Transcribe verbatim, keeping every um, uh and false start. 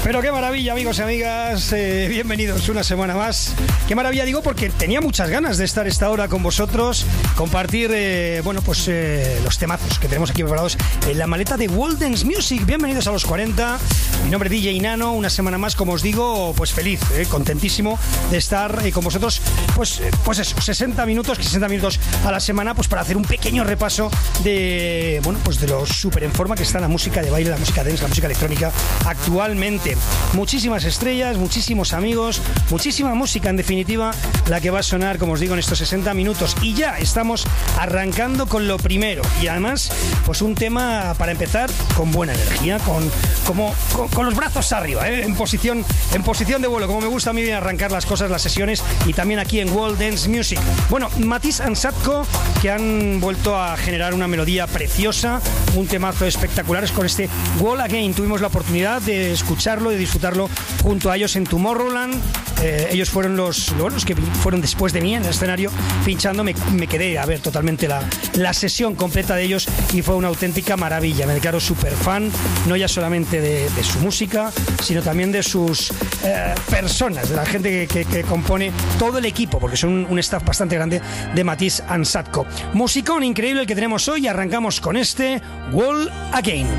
Pero qué maravilla, amigos y amigas, eh, bienvenidos una semana más. Qué maravilla, digo, porque tenía muchas ganas de estar esta hora con vosotros, compartir, eh, bueno, pues eh, los temazos que tenemos aquí preparados en la maleta de World Dance Music. Bienvenidos a los cuarenta, mi nombre es D J Nano, una semana más, como os digo, pues feliz, eh, contentísimo de estar eh, con vosotros, pues, eh, pues eso, sesenta minutos, sesenta minutos a la semana, pues para hacer un pequeño repaso de, bueno, pues de lo súper en forma que está la música de baile, la música dance, la música electrónica actualmente. Muchísimas estrellas, muchísimos amigos, muchísima música, en definitiva, la que va a sonar, como os digo, en estos sesenta minutos. Y ya estamos arrancando con lo primero. Y además, pues un tema para empezar con buena energía, con, como, con, con los brazos arriba, ¿eh? en, posición, en posición de vuelo, como me gusta a mí arrancar las cosas, las sesiones, y también aquí en World Dance Music. Bueno, Matiz and Sadko, que han vuelto a generar una melodía preciosa, un temazo espectacular con este Wall Again. Tuvimos la oportunidad de escucharlo, de disfrutarlo junto a ellos en Tomorrowland. Eh, ellos fueron los, bueno, los que fueron después de mí en el escenario pinchando. Me, me quedé a ver totalmente la, la sesión completa de ellos y fue una auténtica maravilla. Me declaro súper fan, no ya solamente de, de su música, sino también de sus eh, personas, de la gente que, que, que compone todo el equipo, porque son un, un staff bastante grande de Matiz and Sadko. Musicón increíble el que tenemos hoy. Arrancamos con este Wall Again.